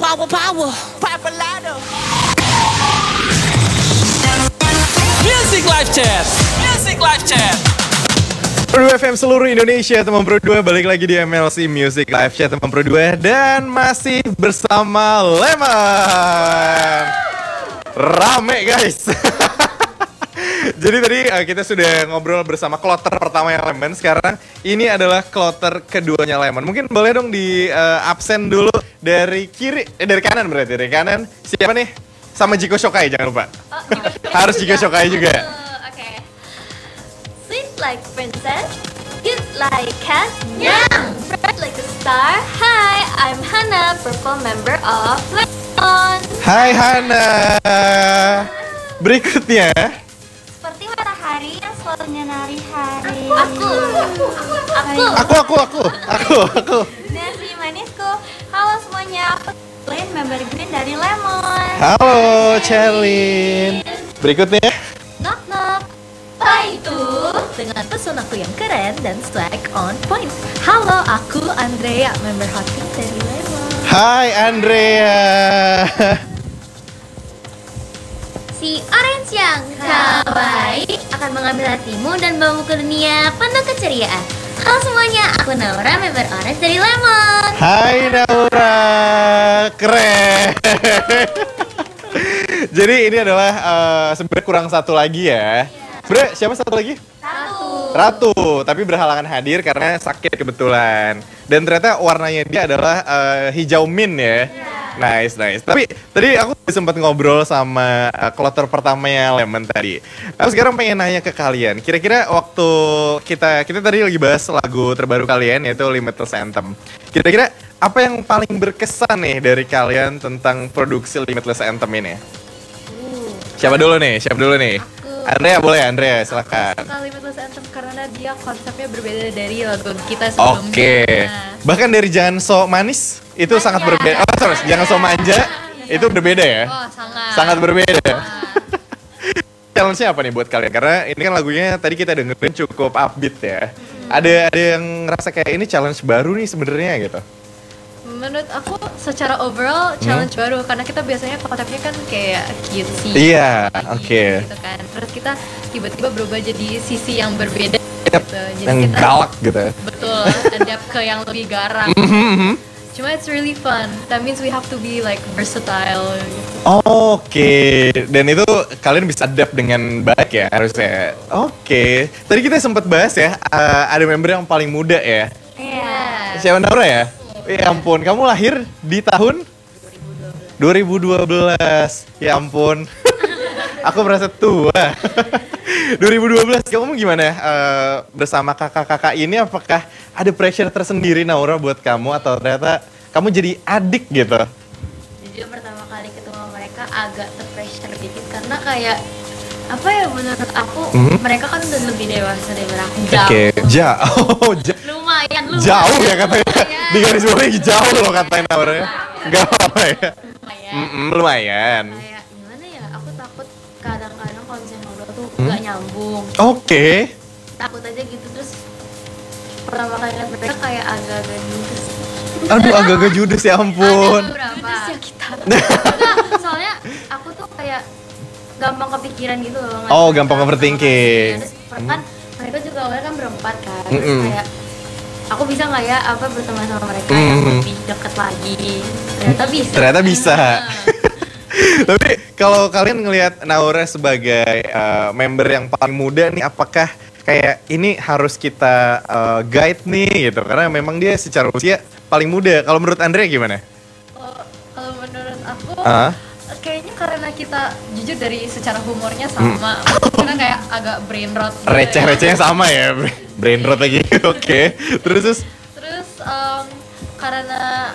Power, power, Papalado. Music Live Chat. Music Live Chat. Pro 2 FM seluruh Indonesia, teman Pro 2 balik lagi di MLC Music Live Chat teman Pro 2 dan masih bersama Lemon. Rame guys. Jadi tadi kita sudah ngobrol bersama kloter pertama yang Lemon. Sekarang ini adalah kloter keduanya Lemon. Mungkin boleh dong di absen dulu dari kiri, dari kanan berarti. Dari kanan siapa nih? Sama Jiko Shokai jangan lupa. Harus Jiko Shokai juga. Okay. Sweet like princess, cute like cat, nyam, bright like a star. Hi, I'm Hana, purple member of Lemon. Hai Hana. Berikutnya. Seperti matahari yang selalu menyinari hari. Aku. Nasi manisku. Halo semuanya, aku Lin, member green dari Lemon. Halo Charlene. Berikutnya. Knock knock. Apa itu? Dengan pesonaku yang keren dan swag on point. Halo, aku Andrea, member hotpink dari Lemon. Hai Andrea. Si orange yang kawaii akan mengambil hatimu dan membawamu ke dunia penuh keceriaan. Halo semuanya, aku Naura, member orange dari Lemon. Hai Naura. Keren. Jadi ini adalah sebenarnya kurang satu lagi ya. Sebenarnya siapa satu lagi? Ratu, tapi berhalangan hadir karena sakit kebetulan. Dan ternyata warnanya dia adalah hijau mint ya. Nice. Tapi tadi aku sempat ngobrol sama kloter pertamanya Lemon tadi. Aku sekarang pengen nanya ke kalian. Kira-kira waktu kita tadi lagi bahas lagu terbaru kalian yaitu Limitless Anthem. Kira-kira apa yang paling berkesan nih dari kalian tentang produksi Limitless Anthem ini? Siapa dulu nih? Andrea, silakan. Suka Limitless Anthem karena dia konsepnya berbeda dari lagu kita sebelumnya. Oke. Bahkan dari Jangan So Manis itu sangat berbeda. Oh, sorry, Jangan So Manja itu berbeda ya? Oh, Sangat berbeda. Challenge-nya apa nih buat kalian? Karena ini kan lagunya tadi kita dengerin cukup upbeat ya. Ada yang ngerasa kayak ini challenge baru nih sebenarnya gitu. Menurut aku secara overall challenge baru karena kita biasanya konsepnya kan kayak cutesy. Iya, oke. Gitu kan. Terus kita tiba-tiba berubah jadi sisi yang berbeda gitu. Jadi Yang kita galak gitu. betul adapt ke yang lebih garang. Cuma it's really fun. That means we have to be like versatile gitu. Oke, dan itu kalian bisa adapt dengan baik ya harusnya. Oke, tadi kita sempat bahas ya, ada member yang paling muda ya. Iya. Siapa Naura ya? Ya ampun, kamu lahir di tahun 2012. Ya ampun. Aku merasa tua. 2012, kamu gimana bersama kakak-kakak ini? Apakah ada pressure tersendiri Naura buat kamu atau ternyata kamu jadi adik gitu? Jujur pertama kali ketemu mereka agak terpressure dikit karena kayak apa ya, menurut aku mereka kan udah lebih dewasa daripada aku. Jauh. Lumayan. Jauh ya katanya. Di garis bawahnya jauh loh katanya Naura. Gak apa-apa ya. Lumayan. Kayak gimana ya, aku takut kadang-kadang kalau misalnya ngobrol tuh gak nyambung. Oke. Takut aja gitu, terus pertama kali lihat mereka kayak agak-agak gitu sih. Aduh, agak-agak judes ya ampun. Ada beberapa. Enggak, soalnya aku tuh kayak gampang kepikiran gitu loh. Oh, gampang overthinking. Terus kan mereka juga awalnya kan berempat kan. Terus kayak aku bisa nggak ya apa berteman sama mereka yang lebih deket lagi. Ternyata bisa. Tapi kalau kalian ngelihat Naura sebagai member yang paling muda nih, apakah kayak ini harus kita guide nih gitu? Karena memang dia secara usia paling muda. Kalau menurut Andrea gimana? Kalau menurut aku kayaknya karena kita jujur dari secara humornya sama, karena kayak agak brain rot gitu. Receh-recehnya sama ya, brain rot lagi. Oke. Terus karena